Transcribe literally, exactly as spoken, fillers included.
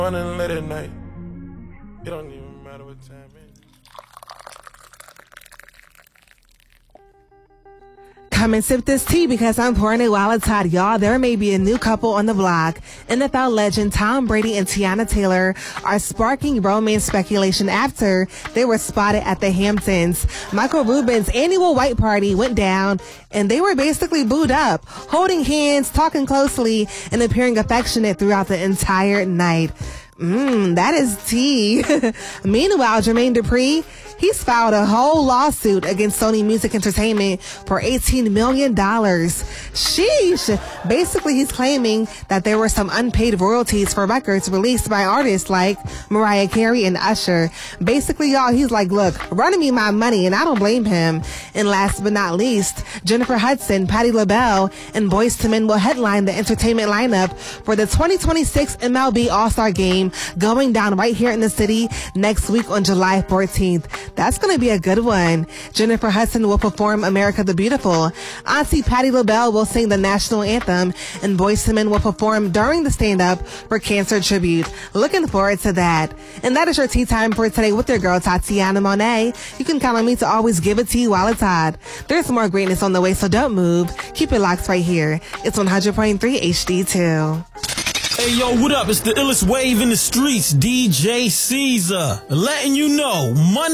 Running late at night. It don't even matter what time it is. Come and sip this tea because I'm pouring it while it's hot, y'all. There may be a new couple on the block. N F L legend Tom Brady and Tiana Taylor are sparking romance speculation after they were spotted at the Hamptons. Michael Rubin's annual white party went down, and they were basically booed up, holding hands, talking closely, and appearing affectionate throughout the entire night. Mmm, that is tea. Meanwhile, Jermaine Dupri, he's filed a whole lawsuit against Sony Music Entertainment for eighteen million dollars. Sheesh. Basically, he's claiming that there were some unpaid royalties for records released by artists like Mariah Carey and Usher. Basically, y'all, he's like, look, running me my money, and I don't blame him. And last but not least, Jennifer Hudson, Patti LaBelle, and Boyz two Men will headline the entertainment lineup for the twenty twenty-six M L B All-Star Game going down right here in the city next week on July fourteenth. That's going to be a good one. Jennifer Hudson will perform America the Beautiful. Auntie Patti LaBelle will sing the national anthem, and Boyz two Men will perform during the stand-up for Cancer Tribute. Looking forward to that. And that is your tea time for today with your girl, Tatiana Monet. You can count on me to always give it to you while it's hot. There's more greatness on the way, so don't move. Keep it locked right here. It's one hundred point three H D two. Hey, yo, what up? It's the illest wave in the streets, D J Caesar. Letting you know, Monday.